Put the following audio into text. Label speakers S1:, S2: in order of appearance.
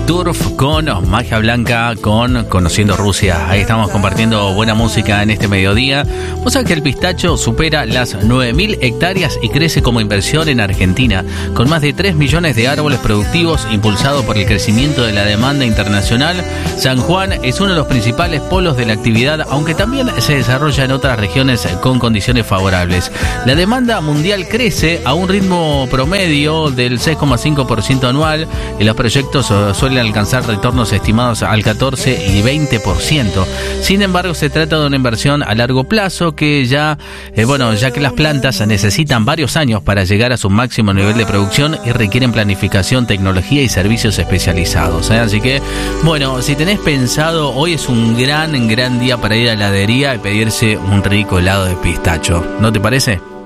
S1: Turf con Magia Blanca, con Conociendo Rusia. Ahí estamos compartiendo buena música en este mediodía. Vos sabés que el pistacho supera las 9.000 hectáreas y crece como inversión en Argentina, con más de 3 millones de árboles productivos, impulsado por el crecimiento de la demanda internacional. San Juan es uno de los principales polos de la actividad, aunque también se desarrolla en otras regiones con condiciones favorables. La demanda mundial crece a un ritmo promedio del 6,5% anual y los proyectos suelen alcanzar retornos estimados al 14 y 20%. Sin embargo, se trata de una inversión a largo plazo que ya que las plantas necesitan varios años para llegar a su máximo nivel de producción y requieren planificación, tecnología y servicios especializados. Así que, bueno, si tenés pensado, hoy es un gran día para ir a la heladería y pedirse un rico helado de pistacho. ¿No te parece?